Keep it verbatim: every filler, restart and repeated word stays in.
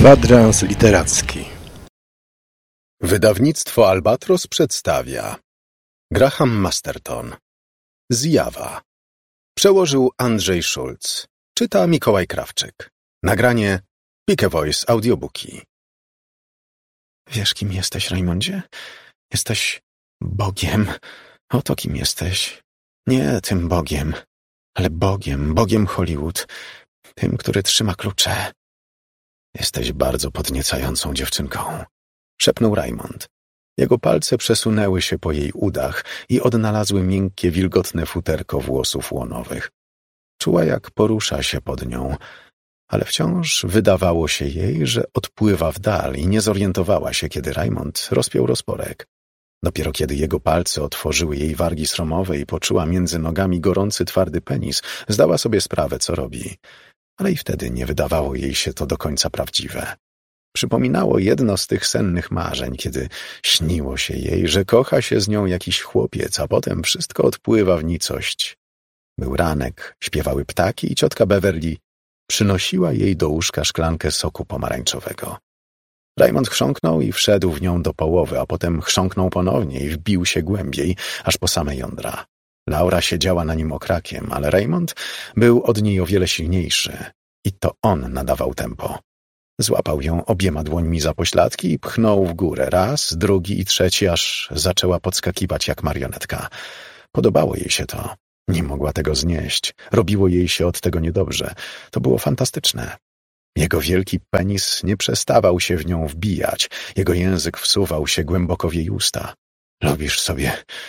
Kwadrans literacki. Wydawnictwo Albatros przedstawia Graham Masterton. Zjawa. Przełożył Andrzej Szulc. Czyta Mikołaj Krawczyk. Nagranie Pike Voice Audiobooki. Wiesz, kim jesteś, Rajmondzie? Jesteś Bogiem. Oto kim jesteś. Nie tym Bogiem, ale Bogiem, Bogiem Hollywood. Tym, który trzyma klucze. Jesteś bardzo podniecającą dziewczynką, szepnął Raymond. Jego palce przesunęły się po jej udach i odnalazły miękkie, wilgotne futerko włosów łonowych. Czuła, jak porusza się pod nią, ale wciąż wydawało się jej, że odpływa w dal i nie zorientowała się, kiedy Raymond rozpiął rozporek. Dopiero kiedy jego palce otworzyły jej wargi sromowe i poczuła między nogami gorący, twardy penis, zdała sobie sprawę, co robi. Ale i wtedy nie wydawało jej się to do końca prawdziwe. Przypominało jedno z tych sennych marzeń, kiedy śniło się jej, że kocha się z nią jakiś chłopiec, a potem wszystko odpływa w nicość. Był ranek, śpiewały ptaki i ciotka Beverly przynosiła jej do łóżka szklankę soku pomarańczowego. Raymond chrząknął i wszedł w nią do połowy, a potem chrząknął ponownie i wbił się głębiej, aż po same jądra. Laura siedziała na nim okrakiem, ale Raymond był od niej o wiele silniejszy i to on nadawał tempo. Złapał ją obiema dłońmi za pośladki i pchnął w górę raz, drugi i trzeci, aż zaczęła podskakiwać jak marionetka. Podobało jej się to. Nie mogła tego znieść. Robiło jej się od tego niedobrze. To było fantastyczne. Jego wielki penis nie przestawał się w nią wbijać. Jego język wsuwał się głęboko w jej usta. Robisz sobie